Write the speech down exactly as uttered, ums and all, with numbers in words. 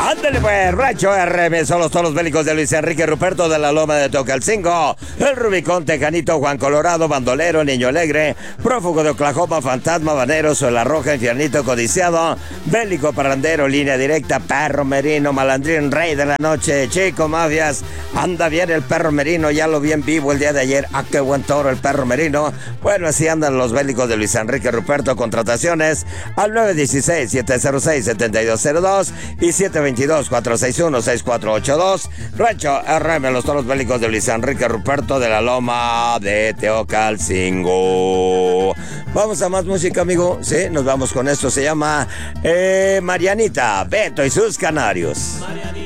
Ándale pues, Rancho R M, son los toros bélicos de Luis Enrique Ruperto de la Loma de Tocalcingo, el Rubicón, Tejanito, Juan Colorado, Bandolero, Niño Alegre, Prófugo de Oklahoma, Fantasma, Banero, Suela Roja, Infiernito Codiciado, Bélico Parrandero, Línea Directa, Perro Merino, Malandrín, Rey de la Noche, Chico Mafias, anda bien el Perro Merino, ya lo vi en vivo el día de ayer, ah, qué buen toro el Perro Merino. Bueno, así andan los bélicos de Luis Enrique Ruperto. Contrataciones al nueve uno seis, siete cero seis, siete dos cero dos y siete dos dos, cuatro seis uno, seis cuatro ocho dos. Rancho R M, los toros bélicos de Luis Enrique Ruperto de la Loma de Teocalcingo. Vamos a más música, amigo. Sí, nos vamos con esto. Se llama eh, Marianita, Beto y sus Canarios. Marianita.